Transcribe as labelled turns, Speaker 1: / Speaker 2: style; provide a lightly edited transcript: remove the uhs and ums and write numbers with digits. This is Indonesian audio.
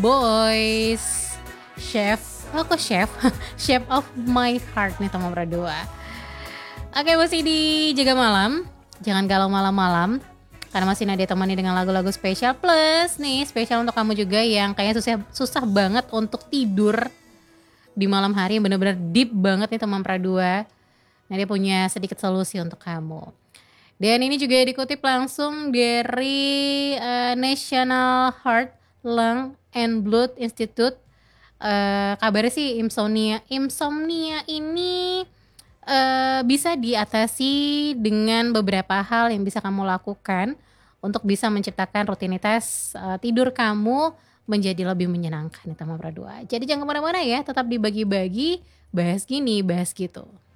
Speaker 1: Boys, chef, kok chef? Chef of my heart nih teman berdua. Oke, masih di Jaga Malam. Jangan galau malam-malam, karena masih Nadia temani dengan lagu-lagu spesial. Plus nih spesial untuk kamu juga yang kayaknya susah banget untuk tidur di malam hari, yang bener-bener deep banget nih teman Pradua. Nadia punya sedikit solusi untuk kamu. Dan ini juga dikutip langsung dari National Heart, Lung and Blood Institute. Kabarnya sih insomnia ini bisa diatasi dengan beberapa hal yang bisa kamu lakukan untuk bisa menciptakan rutinitas tidur kamu menjadi lebih menyenangkan nih teman berdua. Jadi jangan kemana-mana ya, tetap dibagi-bagi, bahas gini, bahas gitu.